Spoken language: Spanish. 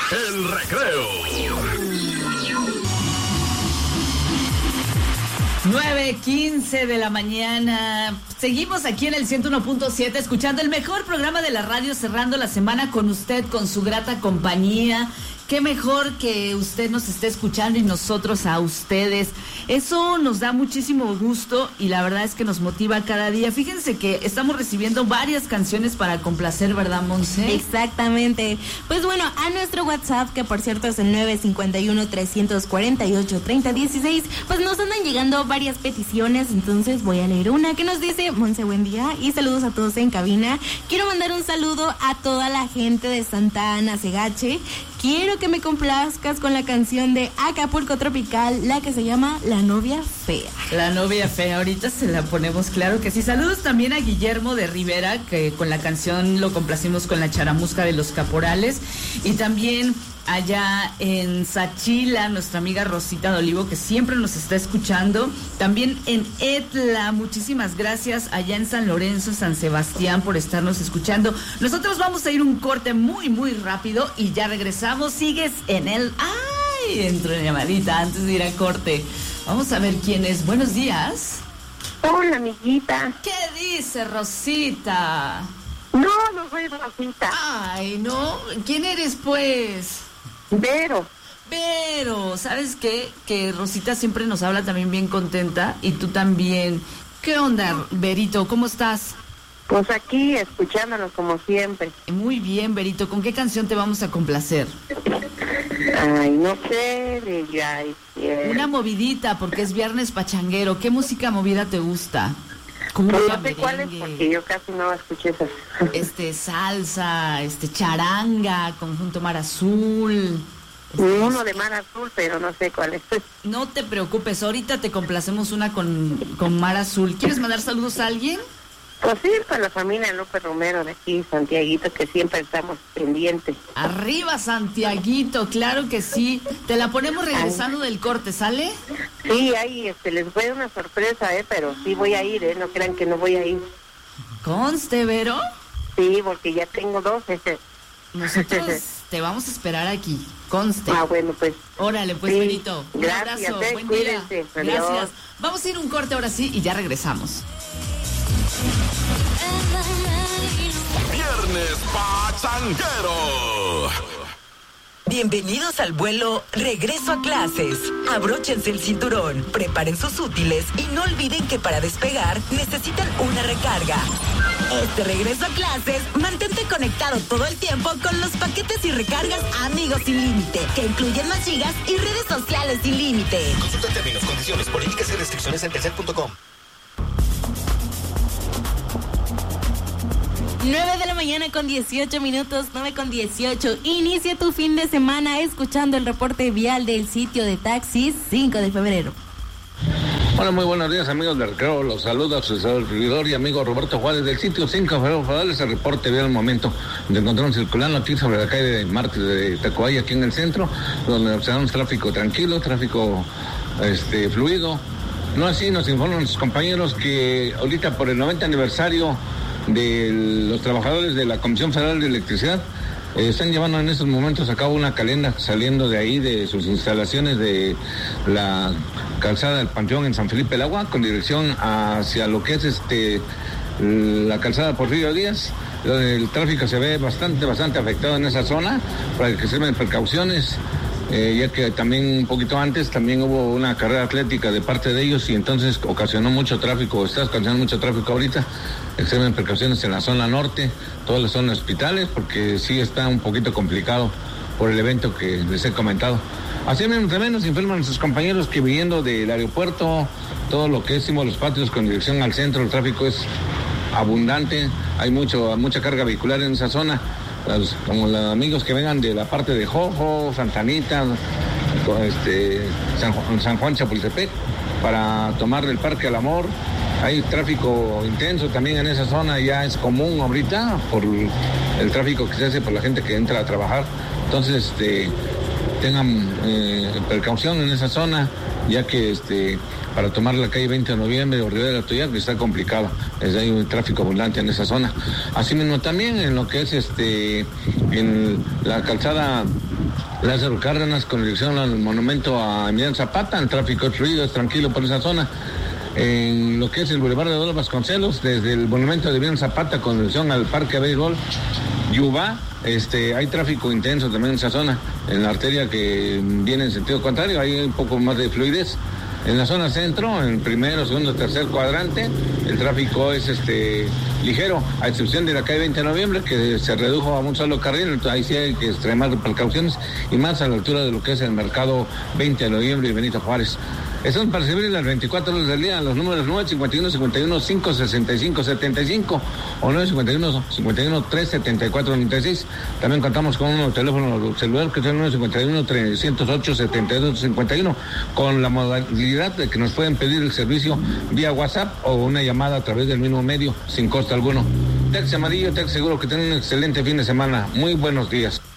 El Recreo. 9:15 de la mañana. Seguimos aquí en el 101.7 escuchando el mejor programa de la radio, cerrando la semana con usted, con su grata compañía. Qué mejor que usted nos esté escuchando y nosotros a ustedes. Eso nos da muchísimo gusto y la verdad es que nos motiva cada día. Fíjense que estamos recibiendo varias canciones para complacer, ¿verdad, Monse? Exactamente. Pues bueno, a nuestro WhatsApp, que por cierto es el 951-348-3016, pues nos andan llegando varias peticiones, entonces voy a leer una que nos dice: Monse, buen día y saludos a todos en cabina. Quiero mandar un saludo a toda la gente de Santa Ana, Segache. Quiero que me complazcas con la canción de Acapulco Tropical, la que se llama La Novia Fea. La Novia Fea, ahorita se la ponemos, claro que sí. Saludos también a Guillermo de Rivera, que con la canción lo complacimos con la charamusca de los Caporales. Y también allá en Sachila, nuestra amiga Rosita de Olivo, que siempre nos está escuchando. También en Etla, muchísimas gracias. Allá en San Lorenzo, San Sebastián, por estarnos escuchando. Nosotros vamos a ir un corte muy, muy rápido y ya regresamos. Sigues en el... ¡Ay! Entró una llamadita antes de ir a corte. Vamos a ver quién es. Buenos días. Hola, amiguita. ¿Qué dice Rosita? No soy Rosita. Ay, no. ¿Quién eres, pues? Vero. Pero, ¿sabes qué? Que Rosita siempre nos habla también bien contenta y tú también. ¿Qué onda, Verito? ¿Cómo estás? Pues aquí, escuchándonos como siempre. Muy bien, Verito. ¿Con qué canción te vamos a complacer? Ay, no sé, Una movidita, porque es viernes pachanguero. ¿Qué música movida te gusta? Pues no sé cuál es, porque yo casi no escuché esas. Salsa, charanga, conjunto Mar Azul. Uno de Mar Azul, pero no sé cuál es. No te preocupes, ahorita te complacemos una con Mar Azul. ¿Quieres mandar saludos a alguien? Pues sí, para la familia López Romero de aquí, Santiaguito, que siempre estamos pendientes. Arriba, Santiaguito, claro que sí. Te la ponemos regresando del corte, ¿sale? Sí, ahí les voy a dar una sorpresa, pero sí voy a ir, no crean que no voy a ir. ¿Conste, Vero? Sí, porque ya tengo 2. Nosotros te vamos a esperar aquí, conste. Bueno, pues. Órale, pues, sí. Benito. Un gracias, abrazo, buen cuídense, día. Adiós. Gracias. Vamos a ir un corte ahora sí y ya regresamos. Viernes pachanguero. Bienvenidos al vuelo Regreso a Clases. Abróchense el cinturón, preparen sus útiles y no olviden que para despegar necesitan una recarga. Este regreso a clases, mantente conectado todo el tiempo con los paquetes y recargas Amigos Sin Límite, que incluyen más gigas y redes sociales sin límite. Consulta términos, condiciones, políticas y restricciones en telcel.com. 9 de la mañana con 18 minutos, 9:18. Inicia tu fin de semana escuchando el reporte vial del sitio de taxis 5 de febrero. Hola, muy buenos días, amigos del Recreo. Los saluda su servidor y amigo Roberto Juárez del sitio 5 de febrero para darles el reporte vial al momento de encontrarnos circulando aquí sobre la calle de Mártir de Tacubaya, aquí en el centro, donde observamos tráfico tranquilo, tráfico fluido. No así nos informan nuestros compañeros que ahorita por el 90 aniversario de los trabajadores de la Comisión Federal de Electricidad están llevando en estos momentos a cabo una calenda saliendo de ahí, de sus instalaciones de la calzada del Panteón en San Felipe del Agua, con dirección hacia lo que es la calzada Porfirio Díaz, donde el tráfico se ve bastante afectado en esa zona, para que se tomen precauciones. Ya que también un poquito antes también hubo una carrera atlética de parte de ellos y entonces ocasionó mucho tráfico, está ocasionando mucho tráfico ahorita. Extremen precauciones en la zona norte, toda la zona de hospitales, porque sí está un poquito complicado por el evento que les he comentado. Así mismo también nos informan nuestros compañeros que viniendo del aeropuerto, todo lo que es Símbolos Patrios con dirección al centro, el tráfico es abundante, hay mucha carga vehicular en esa zona. Como los amigos que vengan de la parte de Jojo, Santa Anita, San Juan Chapultepec, para tomar el Parque al Amor. Hay tráfico intenso también en esa zona, ya es común ahorita por el tráfico que se hace por la gente que entra a trabajar. Entonces, tengan precaución en esa zona, ya que para tomar la calle 20 de noviembre o Rivera Toya, que está complicado, hay un tráfico abundante en esa zona. Asimismo también en lo que es en la calzada Lázaro Cárdenas con dirección al monumento a Emiliano Zapata. El tráfico es fluido, es tranquilo por esa zona. En lo que es el Boulevard de Adolfo Vasconcelos, desde el monumento de Emiliano Zapata con dirección al Parque Béisbol Yubá, hay tráfico intenso también en esa zona. En la arteria que viene en sentido contrario hay un poco más de fluidez. En la zona centro, en primero, segundo, tercer cuadrante, el tráfico es ligero, a excepción de la calle 20 de noviembre, que se redujo a un solo carril. Entonces ahí sí hay que extremar precauciones, y más a la altura de lo que es el mercado 20 de noviembre y Benito Juárez. Están para recibir las 24 horas del día, los números 951-51-565-75 o 951-51-374-96. También contamos con un teléfono celular que es el 951-308-7251, con la modalidad de que nos pueden pedir el servicio vía WhatsApp o una llamada a través del mismo medio, sin costo alguno. Tex Amarillo, Tex Seguro, que tengan un excelente fin de semana. Muy buenos días.